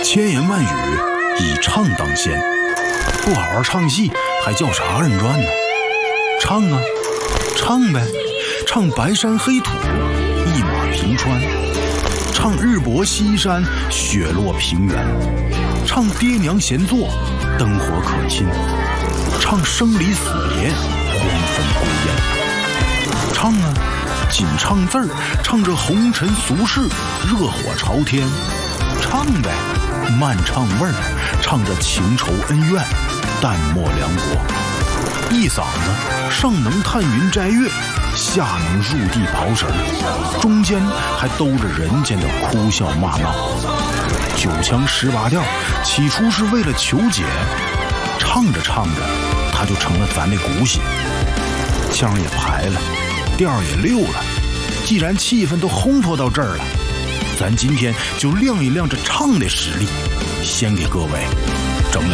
千言万语以唱当先，不好好唱戏还叫啥二人转呢？唱啊，唱呗，唱白山黑土，一马平川，唱日薄西山，雪落平原，唱爹娘闲坐，灯火可亲，唱生离死别，黄坟归雁。唱啊，仅唱字儿，唱着红尘俗世，热火朝天。唱呗，慢唱味儿，唱着情仇恩怨，淡漠梁国。一嗓子上能探云摘月，下能入地刨食，中间还兜着人间的哭笑骂闹。九腔十八调起初是为了求解，唱着唱着它就成了咱的骨血。腔也排了，调也溜了，既然气氛都烘托到这儿了，咱今天就亮一亮这唱的实力，先给各位